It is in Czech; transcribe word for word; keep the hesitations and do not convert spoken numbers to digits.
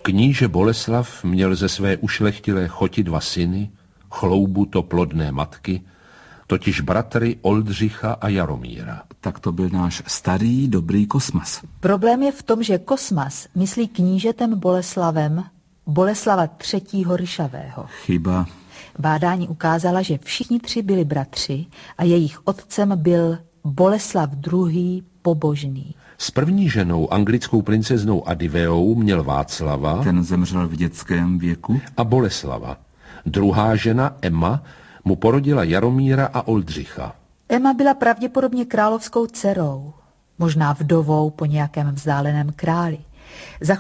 Kníže Boleslav měl ze své ušlechtilé choti dva syny, chloubu to plodné matky, totiž bratry Oldřicha a Jaromíra. Tak to byl náš starý, dobrý Kosmas. Problém je v tom, že Kosmas myslí knížetem Boleslavem Boleslava třetího Ryšavého. Chyba. Bádání ukázala, že všichni tři byli bratři a jejich otcem byl Boleslav druhý. Pobožný. S první ženou, anglickou princeznou Adiveou, měl Václava. Ten zemřel v dětském věku. A Boleslava. Druhá žena, Emma, mu porodila Jaromíra a Oldřicha. Emma byla pravděpodobně královskou dcerou, možná vdovou po nějakém vzdáleném králi.